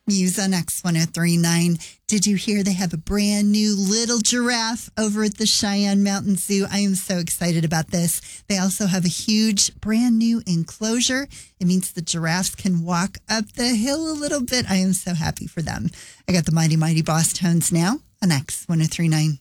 Muse on X1039. Did you hear they have a brand new little giraffe over at the Cheyenne Mountain Zoo? I am so excited about this. They also have a huge brand new enclosure. It means the giraffes can walk up the hill a little bit. I am so happy for them. I got the Mighty Mighty Boss Tones now on X1039.